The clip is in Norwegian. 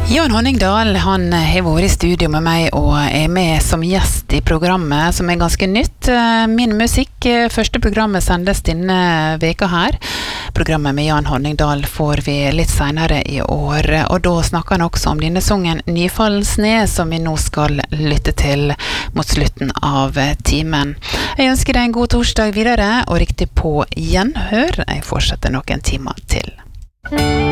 Jan Honningdal, han har vært i studio med meg og med som gjest i programmet, som ganske nytt. Min musikk, første programmet sendes denne veka her. Programmet med Jan Honningdal får vi litt senere i år, og da snakker han også om denne sangen Nyfallen sne, som vi nå skal lytte til mot slutten av timen. Jeg ønsker deg en god torsdag videre, og riktig på gjenhør. Jeg fortsetter noen timer til.